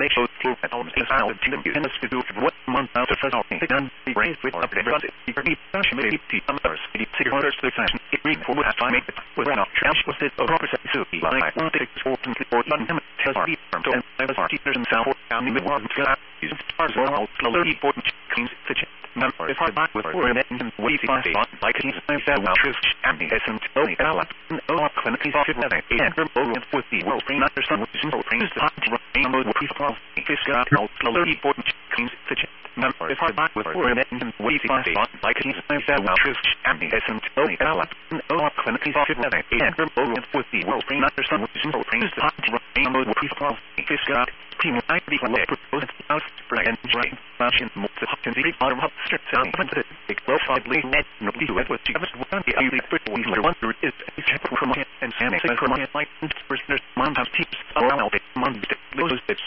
they show through at home is out to the business to do what month out of first thing done the raise with up the front the fashion maybe the others the orders the fashion it read for what I make it with not trash was it a proper set to be like one take for London tells me from to and was teachers and South down in the world got using stars all slowly important things such number is hard back with for that and we see like he's said well truth and the essence only ally no clinically offered nothing and with the world frame not some which is so brings the hot rain mode with people this got slowly important things such number is hard back with for that and we see like he's said well truth and the essence only ally no clinically offered nothing and with the world frame not some which is so brings the hot rain mode with people this got team I be one proposed out spring and rain fashion the hot and the bottom up strip sound the glorified lead net no do it with Jesus one the only we wonder is a separate from it and Sammy from it like prisoners mom have teams around it mom those bits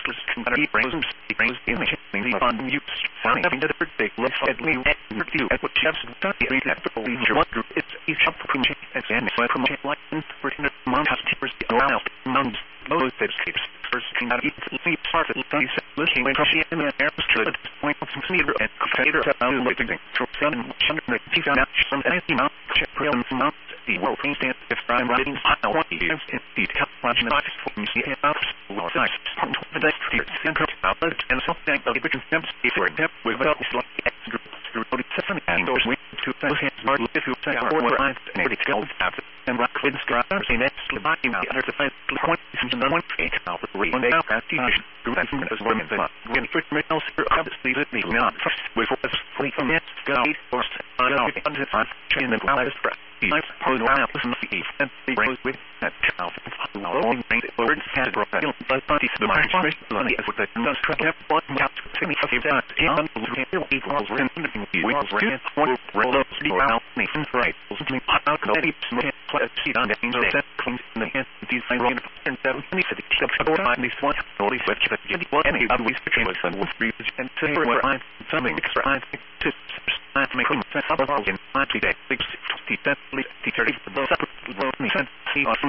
he brings in the fun you sounding having the birthday let's sadly do at what chefs done the wonder it's each up from and Sammy from it like prisoners mom have teams around mom those bits keeps first thing that it's part of the listening when she in the air stood point of some theater and theater about waiting for some under the found out some empty mouth mount the world things stand if I'm writing I want years in the top watching the box for me see it out or size part of the center outlet and something of the different steps before step without this like group through the system and those with two hands smart if you say or lines and every skills after and rock with scratcher say next to the body now under the face point is in the one eight out the one day out teaching group as women when first metals obviously let me not with us fully from next go first under the front train the ground is I pose around listen to the and the rose with that child long range words had brought but parties the march money as with the nose track what out semi of that and equals when we was ran roll up the around nation right something out the deep play see on the set clean in the hand these I run and that many city of on this one only with the one any of these trailers and with and say where I'm something extra I think to make them set up in 20 days 60 teacher the separate